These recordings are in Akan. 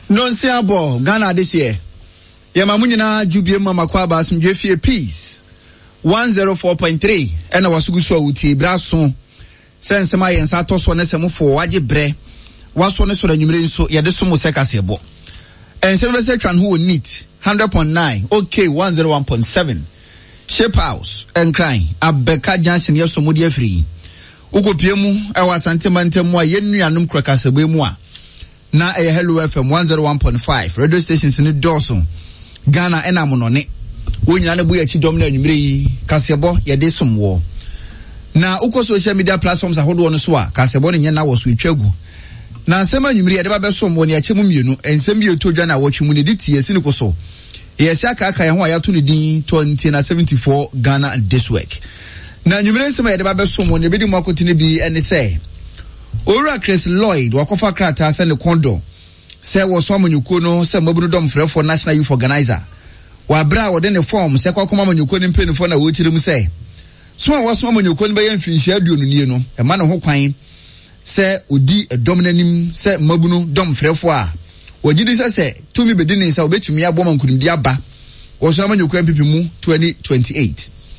Nonsiabo Ghana this year. Yamamunina Jubie Mama Kwaba some Jeffy Peace 104.3 and our Suguso Uti Brason Sense my and Satos one for Wajibre was one so the numerator so Yadesumo Secasebo and Silver who need 100.9 okay 101.7 Shape House and crying Abeka Johnson Yosomudia free Uko Piemu I was antimantem Yenu Anum Krakasebemwa na Hello FM 101.5 radio stations in Dawson Ghana ena monone wonya na buya chi dom na nwumre yi kasebo ye de somwo na uko social media platforms ahodo no so a kasebo ne nya na wo so etwagu na nsem nwumre ye de ba be somwo ne ache mu mienu ensem bi etodwa na wo twemu ne diti esi ne koso ye sia aka ye ho ayato ne din 2074 Ghana this week na nwumre nsem ye de ba be somwo ne bedi mu akotine bi ene say Ora Chris Lloyd wakofa krata se ne kondo se wo so amanyuko no se mabunu dom frefo National Youth Organizer wa bra wo de ne form se kwakoma amanyuko ne mpenifo na wo chirim se so wo so amanyuko ne baye mfinhia aduonu nie no e ma ne ho kwan se odi edom nanim se mabunu dom frefo a wogidi se tumi bedini se obetumi aboma nkunimdi aba wo so amanyuko MPP mu 2028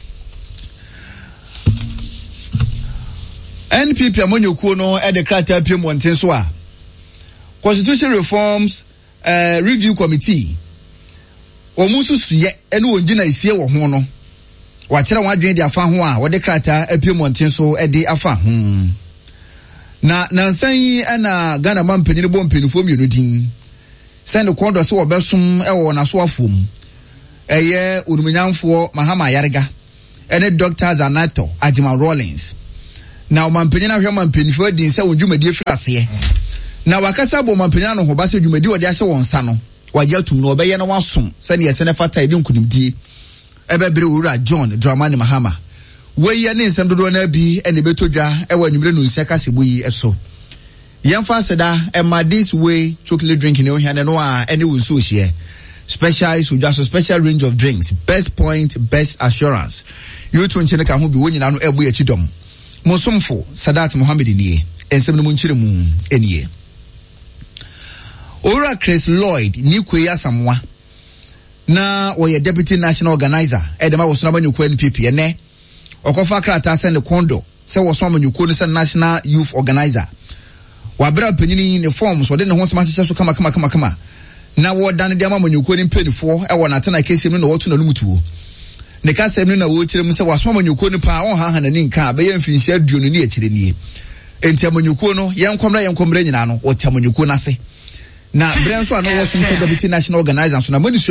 NPP amanyuko no e de krata piem wonten so a Constitution Reforms Review Committee omususuye ene wonjina isie wo ho no wa kire wadwen de afa ho a wo de krata apiem wonten so e de afa ho na nansan yi ana Ghana mampanyine bom penifo mienu din send kondo se wo besom e wo na so afom eye onumunyanfo Mahama Yarega ene Dr. Zanato Ajima Rawlings na mampanyina hwe mampanifo din se wonjumadi frase na wakasa bo mampanyina no ho ba se dwumadi wode ahye won sa no waje atum no obeye na wasom se ne yese ne fata edi nkunimdi ebebere owura John Dramani Mahama weye ne nsem dodo na bi ene betodwa ewa nwumre no nsia kasebo yi eso yemfa seda ema this way chocolate drink ne ohia no a ene wo so hie special range of drinks best point best assurance you to nchene ka ho bi wonyina no ebo ya chidom Mosomfo Sadat Mohammed niye ensem no munchire mu eniye Ora Chris Lloyd ni kweya samwa na oye deputy national organizer edema wo so na banyuko NPP ene okofa krata send kondo se wo so amanyuko no se national youth organizer wa bra panyini ne form so de ne ho so mahyehyɛ so kama na wo dan de amanyuko ni mpanifo e wo na tana kesem no na wotu na numutuo ne kasem no na wo kyerɛ mu se waso amanyuko ni pa on ha na ni nka be yemfinhia aduonu ni akyire nie enti amanyuko no yenkomra nyina no wo tamanyuko na se na brenso ano wo so deputy national organizer so na